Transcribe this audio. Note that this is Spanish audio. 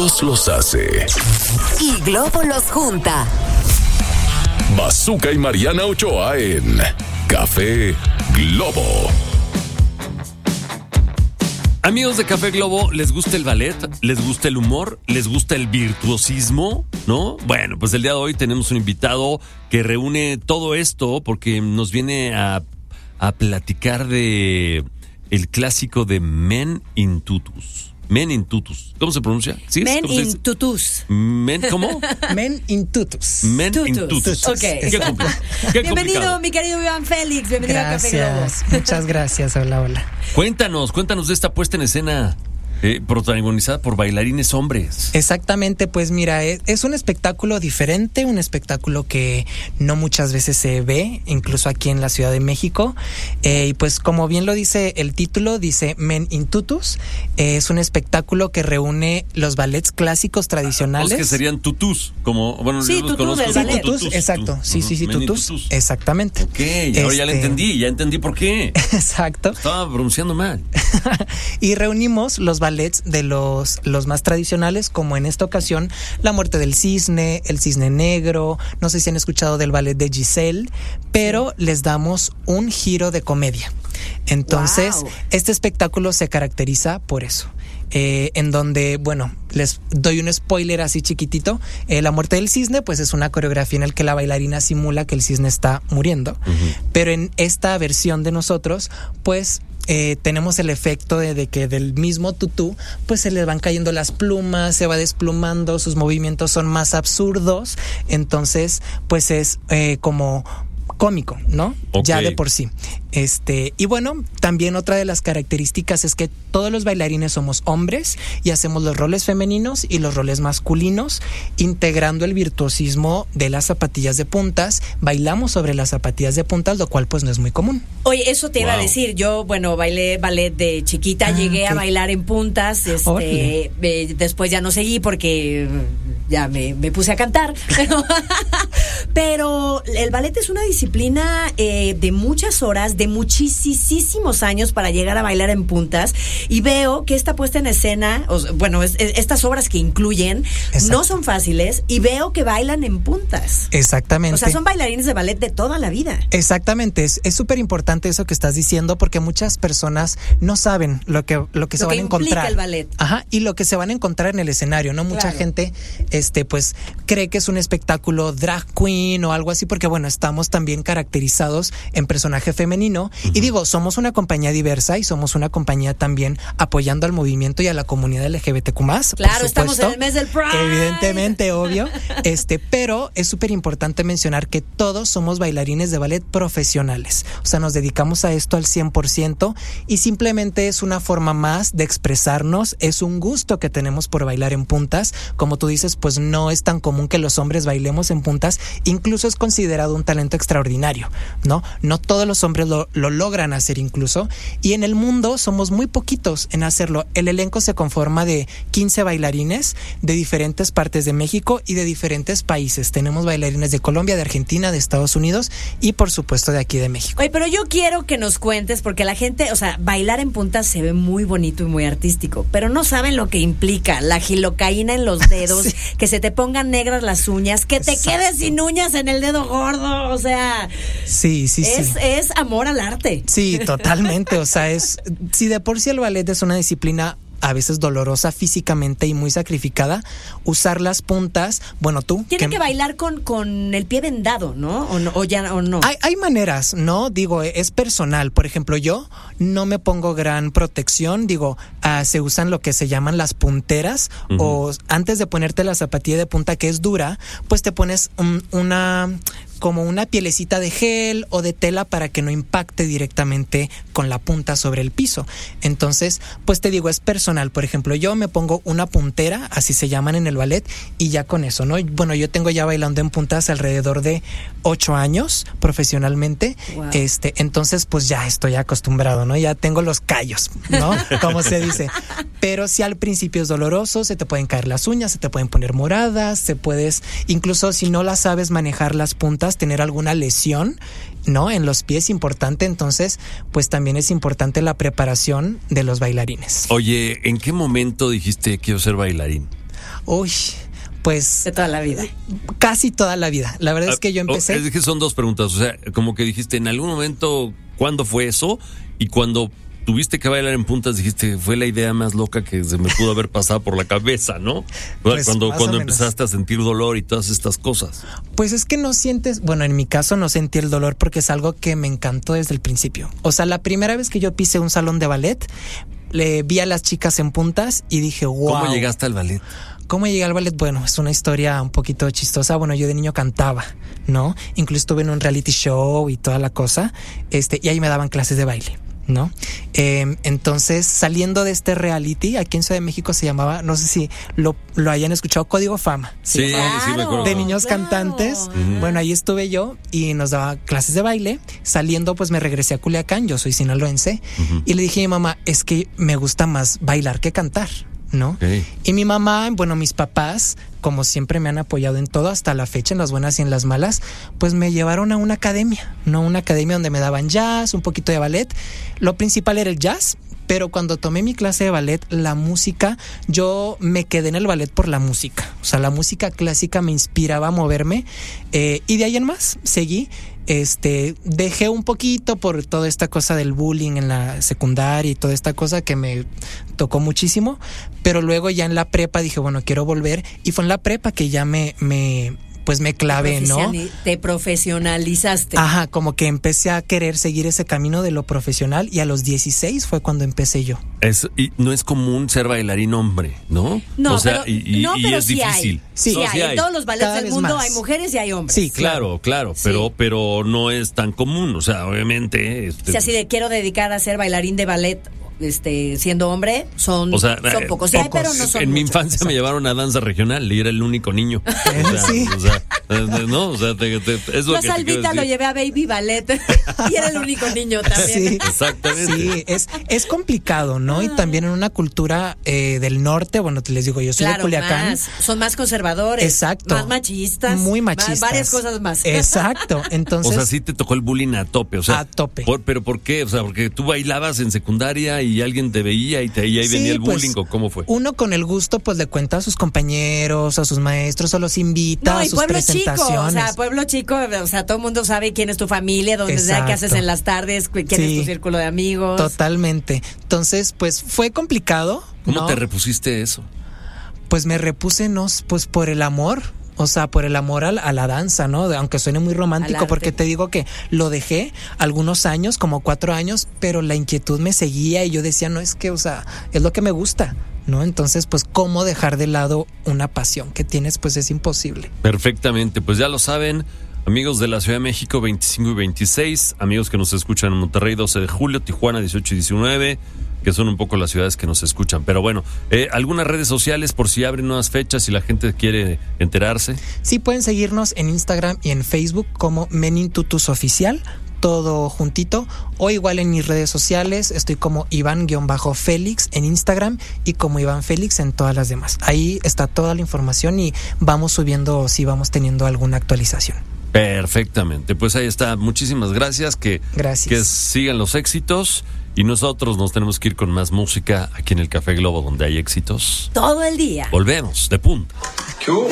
Carlos los hace. Y Globo los junta. Bazooka y Mariana Ochoa en Café Globo. Amigos de Café Globo, ¿les gusta el ballet? ¿Les gusta el humor? ¿Les gusta el virtuosismo? ¿No? Bueno, pues el día de hoy tenemos un invitado que reúne todo esto porque nos viene a platicar de el clásico de Men in Tutus. Men in Tutus. ¿Cómo se pronuncia? ¿Sí? Men in Tutus. ¿Cómo? Men in Tutus. Men in Tutus. Ok. Qué Bienvenido, complicado. mi querido Iván Félix. Bienvenido a Café Globo. Gracias, muchas gracias. Hola. Cuéntanos de esta puesta en escena protagonizada por bailarines hombres. Exactamente, pues mira, es un espectáculo diferente, un espectáculo que no muchas veces se ve, incluso aquí en la Ciudad de México. Y pues como bien lo dice el título, dice Men in Tutus. Es un espectáculo que reúne los ballets clásicos tradicionales. Los que serían tutús, como, bueno, Sí, yo los tutús conozco. del ballet. Tutus, exacto. Sí, Men in tutus. Exactamente. Ok, ahora ya entendí por qué. Exacto. Estaba pronunciando mal. Y reunimos los ballets de los más tradicionales, como en esta ocasión La Muerte del Cisne, El Cisne Negro. No sé si han escuchado del ballet de Giselle, pero les damos un giro de comedia. Entonces, Wow. Este espectáculo se caracteriza por eso. En donde, bueno, les doy un spoiler así chiquitito. La Muerte del Cisne, pues es una coreografía en la que la bailarina simula que el cisne está muriendo. Uh-huh. Pero en esta versión de nosotros, pues tenemos el efecto de que del mismo tutú pues se le van cayendo las plumas, se va desplumando, sus movimientos son más absurdos, entonces pues es como cómico, ¿no? Okay. Ya de por sí. Y bueno, también otra de las características es que todos los bailarines somos hombres y hacemos los roles femeninos y los roles masculinos, integrando el virtuosismo de las zapatillas de puntas. Bailamos sobre las zapatillas de puntas, lo cual pues no es muy común. Oye, eso te iba a decir. Yo, bueno, bailé ballet de chiquita, llegué a bailar en puntas, después ya no seguí porque ya me puse a cantar. Pero el ballet es una disciplina de muchas horas, de muchísimos años para llegar a bailar en puntas, y veo que esta puesta en escena, estas obras que incluyen, no son fáciles, y veo que bailan en puntas. Exactamente. O sea, son bailarines de ballet de toda la vida. Exactamente, es súper importante eso que estás diciendo, porque muchas personas no saben lo que se van a encontrar. El ballet. Ajá, y lo que se van a encontrar en el escenario, ¿no? Mucha gente pues cree que es un espectáculo drag queen o algo así, porque bueno, estamos también caracterizados en personaje femenino. Uh-huh. Y digo, somos una compañía diversa y somos una compañía también apoyando al movimiento y a la comunidad LGBTQ+. Claro, estamos en el mes del Pride. Evidentemente, obvio. Pero es súper importante mencionar que todos somos bailarines de ballet profesionales. O sea, nos dedicamos a esto al 100% y simplemente es una forma más de expresarnos. Es un gusto que tenemos por bailar en puntas. Como tú dices, pues no es tan común que los hombres bailemos en puntas. Incluso es considerado un talento extraordinario, ¿no? No todos los hombres lo logran hacer incluso, y en el mundo somos muy poquitos en hacerlo. El elenco se conforma de 15 bailarines de diferentes partes de México y de diferentes países. Tenemos bailarines de Colombia, de Argentina, de Estados Unidos y por supuesto de aquí de México. Oye, pero yo quiero que nos cuentes, porque la gente, o sea, bailar en puntas se ve muy bonito y muy artístico, pero no saben lo que implica la gilocaína en los dedos, sí. Que se te pongan negras las uñas, que te quedes sin uñas en el dedo gordo, o sea, sí. Es amor al arte. Sí, totalmente. O sea, si de por sí el ballet es una disciplina a veces dolorosa físicamente y muy sacrificada, usar las puntas, bueno, tú... Tiene que bailar con el pie vendado, ¿no? ¿O no? Hay maneras, ¿no? Digo, es personal. Por ejemplo, yo no me pongo gran protección. Digo, se usan lo que se llaman las punteras, uh-huh. O antes de ponerte la zapatilla de punta, que es dura, pues te pones como una pielecita de gel o de tela para que no impacte directamente con la punta sobre el piso. Entonces, pues te digo, es personal. Por ejemplo, yo me pongo una puntera, así se llaman en el ballet, y ya con eso, ¿no? Bueno, yo tengo ya bailando en puntas alrededor de 8 años profesionalmente. Wow. Entonces, pues ya estoy acostumbrado, ¿no? Ya tengo los callos, ¿no? Como se dice. Pero si al principio es doloroso, se te pueden caer las uñas, se te pueden poner moradas, incluso si no las sabes manejar las puntas, tener alguna lesión, ¿no? En los pies, importante. Entonces, pues también es importante la preparación de los bailarines. Oye, ¿en qué momento dijiste quiero ser bailarín? Uy, pues De toda la vida. casi toda la vida. La verdad es que yo empecé... Es que son dos preguntas. O sea, como que dijiste, en algún momento, ¿cuándo fue eso? Y cuando tuviste que bailar en puntas, dijiste, fue la idea más loca que se me pudo haber pasado por la cabeza, ¿no? Pues, cuando más o menos. empezaste a sentir dolor y todas estas cosas. Pues es que no sientes, bueno, en mi caso no sentí el dolor porque es algo que me encantó desde el principio. O sea, la primera vez que yo pisé un salón de ballet, le vi a las chicas en puntas y dije, wow. ¿Cómo llegaste al ballet? ¿Cómo llegué al ballet? Bueno, es una historia un poquito chistosa. Bueno, yo de niño cantaba, ¿no? Incluso estuve en un reality show y toda la cosa, y ahí me daban clases de baile, ¿no? Entonces, saliendo de este reality, aquí en Ciudad de México se llamaba, no sé si lo hayan escuchado, Código Fama. Sí, sí, me acuerdo. De niños cantantes. Bueno, ahí estuve yo y nos daba clases de baile. Saliendo, pues me regresé a Culiacán, yo soy sinaloense, y le dije a mi mamá, es que me gusta más bailar que cantar, ¿no? Okay. Y mi mamá, bueno, mis papás, como siempre me han apoyado en todo hasta la fecha, en las buenas y en las malas, pues me llevaron a una academia, ¿no? Una academia donde me daban jazz, un poquito de ballet. Lo principal era el jazz, pero cuando tomé mi clase de ballet, la música, yo me quedé en el ballet por la música. O sea, la música clásica me inspiraba a moverme, y de ahí en más seguí. Dejé un poquito por toda esta cosa del bullying en la secundaria y toda esta cosa que me tocó muchísimo, pero luego ya en la prepa dije, bueno, quiero volver, y fue en la prepa que ya me clavé, ¿no? Te profesionalizaste. Ajá, como que empecé a querer seguir ese camino de lo profesional, y a los 16 fue cuando empecé yo. Y no es común ser bailarín hombre, ¿no? No, o sea, pero, y es sí difícil. Sí, hay. En todos los ballets Cada del vez mundo más. hay mujeres y hay hombres. Sí, Claro, Sí. pero no es tan común. O sea, obviamente. O sea, así de quiero dedicar a ser bailarín de ballet, siendo hombre, son pocos. Sí, hay, pero no son en mi muchos. infancia me llevaron a danza regional y era el único niño. Sí. No, es lo Yo que a te quiero Salvita lo decir. llevé a Baby Ballet y era el único niño también. Sí. Exactamente. Sí, es complicado, ¿no? Y también en una cultura del norte, bueno, les digo, yo soy de Culiacán. Son más conservadores. Exacto. Más machistas. Muy machistas. Varias cosas más. Exacto. Entonces, O sea, sí te tocó el bullying a tope. O sea, a tope. ¿Pero por qué? O sea, porque tú bailabas en secundaria y alguien te veía y ahí sí, venía el pues, bullying, ¿o cómo fue? uno con el gusto, pues le cuenta a sus compañeros, a sus maestros, o los invita No, a y sus pueblo chico, presentaciones. o sea, pueblo chico, o sea, todo el mundo sabe quién es tu familia, dónde Exacto. qué haces en las tardes, quién Sí. es tu círculo de amigos. Totalmente. Entonces, pues fue complicado. ¿Cómo ¿no? te repusiste eso? Pues me repuse, pues por el amor. O sea, por el amor a la danza, ¿no? Aunque suene muy Al romántico, arte. porque te digo que lo dejé algunos años, como 4 años, pero la inquietud me seguía y yo decía, no, es que, o sea, es lo que me gusta, ¿no? Entonces, pues, ¿cómo dejar de lado una pasión que tienes? Pues es imposible. Perfectamente, pues ya lo saben, amigos de la Ciudad de México 25 y 26, amigos que nos escuchan en Monterrey 12 de julio, Tijuana 18 y 19, que son un poco las ciudades que nos escuchan. Pero bueno, algunas redes sociales por si abren nuevas fechas y la gente quiere enterarse. Sí, pueden seguirnos en Instagram y en Facebook como Menintutus Oficial, todo juntito, o igual en mis redes sociales estoy como Iván-Félix en Instagram y como Iván Félix en todas las demás. Ahí está toda la información y vamos subiendo si vamos teniendo alguna actualización. Perfectamente, pues ahí está, muchísimas gracias, Gracias. que sigan los éxitos y nosotros nos tenemos que ir con más música aquí en el Café Globo donde hay éxitos. Todo el día. Volvemos de punta. ¿Qué hubo?